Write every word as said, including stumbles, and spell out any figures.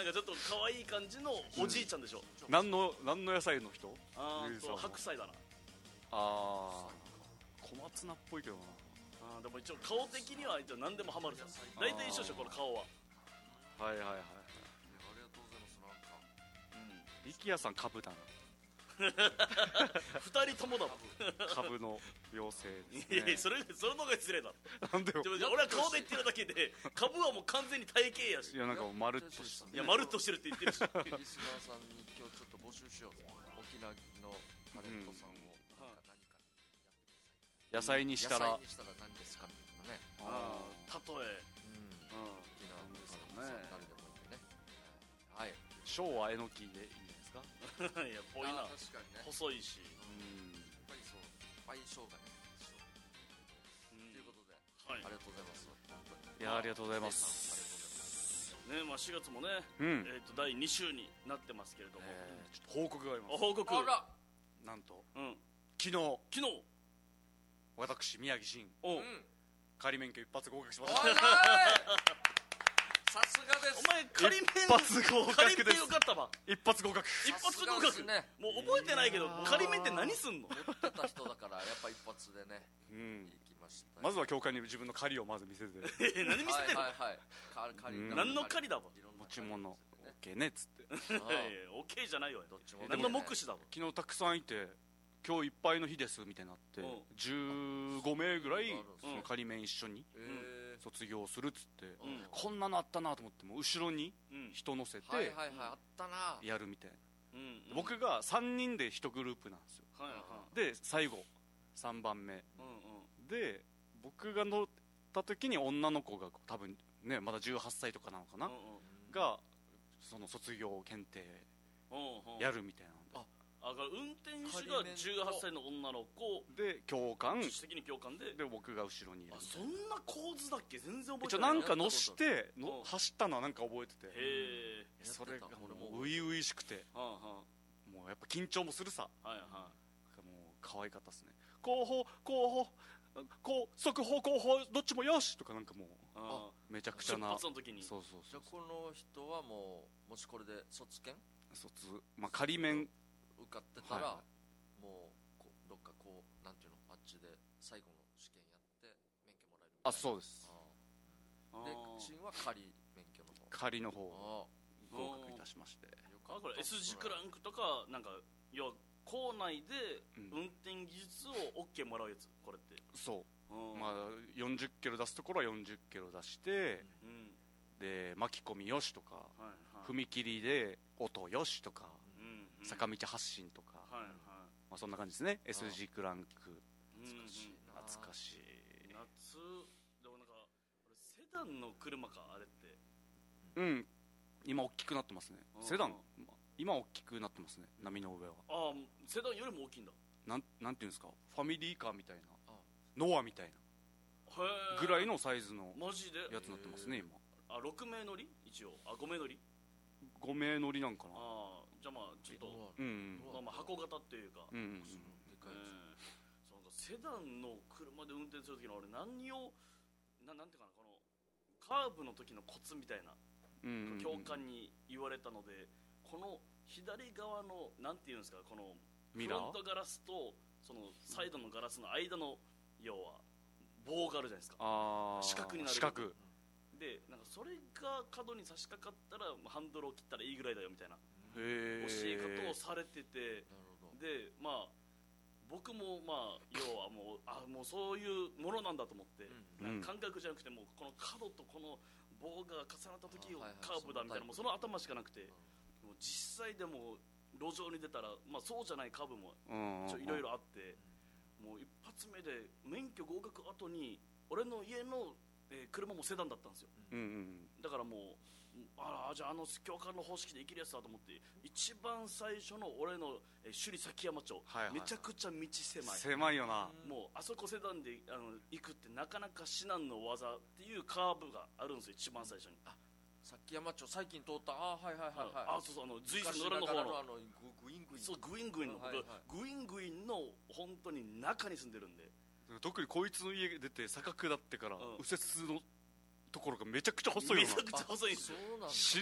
なんかちょっと可愛い感じのおじいちゃんでしょ、 うん、何の何の野菜の人？ あーと白菜だな。 あー小松菜っぽいけどな。 あでも一応顔的には一応何でもハマるじゃん。大体一緒でしょこの顔は。 はいはいはいはい。ありがとうございます。なんかうん力也さん株だな。 二人ともだもん。 株の妖精ですね。 いやいやそれそれの方が失礼だろ。 なんでよ。 俺は顔で言ってるだけで株はもう完全に体型やし。 いやなんかまるっとした、 いやまるっとしてるって言ってるし。 リスナーさんに今日ちょっと募集しようぜ。沖縄のタレントさんを何かやってください。 野菜にしたら野菜にしたら何ですかみたいなね。 ああ例え、 うん、沖縄のタレントさん誰でもいいんでね。はい。 小はえのきでいいんですか？ いやぽいな。 確かにね。 細いし。 うん。やっぱりそう相性がね。ということで、はい、ありがとうございます。 いやありがとうございます。 ねまあしがつもね、 うん、 えっとだいに週になってますけれども、 えー、ちょっと報告があります。 報告。 あら。 なんと、 うん、 昨日昨日私宮城真、 おう、 仮免許一発合格しました。 さすがです。 お前仮免一発合格です。 仮免よかったわ。 一発合格。 一発合格、ね、もう覚えてないけど仮免って何すんの？ 持ってた人だからやっぱ一発でね、 うん、 行きました、ね、 まずは教官に自分の狩りをまず見せてえ何見せてんの？ はいはいはい、狩り、うん、 何の狩りだわ。 持ち物 OK ねっつって。 OK じゃないわよ。 どっちも何の目視だわ。 昨日たくさんいて今日いっぱいの日ですみたいになって、うん、じゅうごめいぐらいその仮免一緒に卒業するっつって、うん、こんなのあったなと思っても後ろに人乗せてやるみたいな、うんうん、僕がさんにんでいちグループなんですよ、はいはい、で最後さんばんめ、うんうん、で僕が乗った時に女の子が多分ねまだじゅうはっさいとかなのかな、うんうん、がその卒業検定やるみたいなんで、うんうん、 あ運転手がじゅうはっさいの女の子で教官自主的に教官でで僕が後ろにいる。 あそんな構図だっけ？全然覚えてない。なんか乗しての走ったのはなんか覚えてて、 へえそれがもう初々しくて、はあはあ、もうやっぱ緊張もするさ、はいはい、もう可愛かったっすね。後方後方こう速報後方どっちもよしとかなんかもうあめちゃくちゃな出発の時に。 そうそうそう。 じゃあこの人はもうもしこれで卒検卒まあ仮免受かってたら、はい、もうこうどっかこうなんていうのあっちで最後の試験やって免許もらえるみたいな。 あそうです。 あで新は仮免許の方仮の方を合格いたしまして。 あこれ エスジー クランクとかなんか要は校内で運転技術を OK もらうやつこれって。 そうまあよんじゅっキロ出すところはよんじゅっキロ出して、うん、で巻き込みよしとか、はいはい、踏切で音よしとか、うん、坂道発進とか、はいはいまあ、そんな感じですね。 エスジー クランク懐かしい懐かしい夏でもなんかセダンの車かあれって。 うん今大きくなってますね。セダン今大きくなってますね。波の上はああセダンよりも大きいんだ。 なんなんていうんですかファミリーカーみたいなノアみたいなぐらいのサイズのマジでやつになってますね今。 あろくめい乗り一応あごめい乗りごめい乗りなんかな。 あじゃあまあちょっと、うんまあ、まあ箱型っていうか、うんうんうん、でかいやつ、そうセダンの車で運転する時の俺何をななんていうかなこのカーブの時のコツみたいな、うんうんうん、教官に言われたのでこの左側のなんていうんですかこのフロントガラスとそのサイドのガラスの間の要は棒があるじゃないですか。あ四角になる四角でなんかそれが角に差し掛かったらハンドルを切ったらいいぐらいだよみたいな教え方をされてて、でまあ僕もまあ要はもうあもうそういうものなんだと思って、うん、感覚じゃなくてもうこの角とこの棒が重なった時をカーブだみたいなもうその頭しかなくて、もう実際でも路上に出たら、まあ、そうじゃないカーブもいろいろあって、もう一発目で免許合格後に俺の家のえー、車もセダンだったんですよ、うんうんうん、だからもうああじゃああの教官の方式で生きるやつだと思って一番最初の俺の、えー、首里崎山町、はいはい、めちゃくちゃ道狭い狭いよな。 もうあそこセダンであの行くってなかなか至難の技っていうカーブがあるんですよ一番最初に。 あ崎山町最近通ったあはいはいはいはいあそうそうあの随所の裏の方のあのグイングインそうグイングインの、はいはい、グイングインの本当に中に住んでるんで特にこいつの家出て坂下ってから、うん、右折のところがめちゃくちゃ細いよな。 めちゃくちゃ細いんですよ。